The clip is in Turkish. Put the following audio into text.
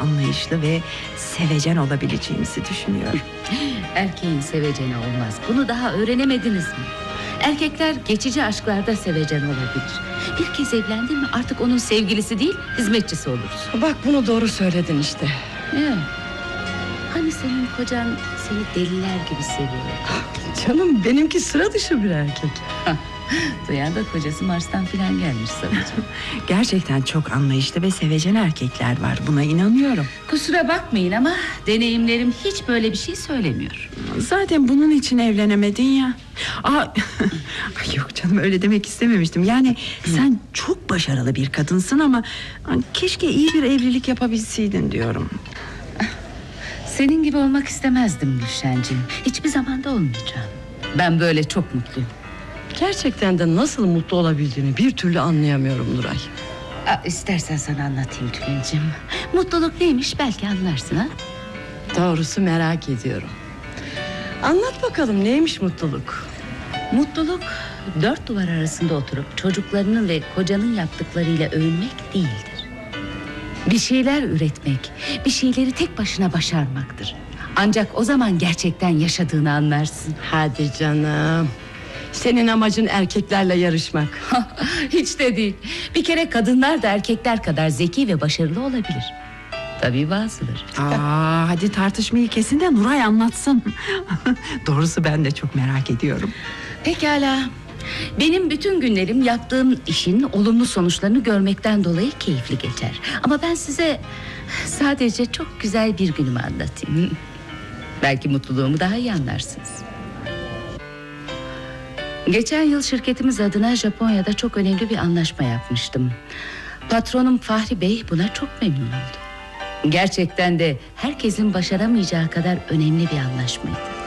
anlayışlı ve sevecen olabileceğimizi düşünüyorum. Erkeğin seveceni olmaz. Bunu daha öğrenemediniz mi? Erkekler geçici aşklarda sevecen olabilir. Bir kez evlendin mi artık onun sevgilisi değil, hizmetçisi olursun. Bak bunu doğru söyledin işte. Evet. Hani senin kocan seni deliler gibi seviyor. Canım benimki sıra dışı bir erkek. Duyan da kocası Mars'tan filan gelmiş sanacağım. Gerçekten çok anlayışlı ve sevecen erkekler var, buna inanıyorum. Kusura bakmayın ama deneyimlerim hiç böyle bir şey söylemiyor. Zaten bunun için evlenemedin ya. Ay, yok canım, öyle demek istememiştim. Yani sen çok başarılı bir kadınsın ama keşke iyi bir evlilik yapabilseydin diyorum. Senin gibi olmak istemezdim Gülşenciğim. Hiçbir zamanda olmayacağım. Ben böyle çok mutluyum. Gerçekten de nasıl mutlu olabildiğini bir türlü anlayamıyorum Nuray. İstersen sana anlatayım Tülin'ciğim. Mutluluk neymiş belki anlarsın ha? Doğrusu merak ediyorum. Anlat bakalım, neymiş mutluluk? Mutluluk 4 duvar arasında oturup çocuklarının ve kocanın yaptıklarıyla övünmek değildir. Bir şeyler üretmek, bir şeyleri tek başına başarmaktır. Ancak o zaman gerçekten yaşadığını anlarsın. Hadi canım. Senin amacın erkeklerle yarışmak. Hiç de değil. Bir kere kadınlar da erkekler kadar zeki ve başarılı olabilir. Tabii bazıları. Hadi tartışmayı kesin de Nuray anlatsın. Doğrusu ben de çok merak ediyorum. Pekala. Benim bütün günlerim yaptığım işin olumlu sonuçlarını görmekten dolayı keyifli geçer. Ama ben size sadece çok güzel bir günümü anlatayım. Belki mutluluğumu daha iyi anlarsınız. Geçen yıl şirketimiz adına Japonya'da çok önemli bir anlaşma yapmıştım. Patronum Fahri Bey buna çok memnun oldu. Gerçekten de herkesin başaramayacağı kadar önemli bir anlaşmaydı.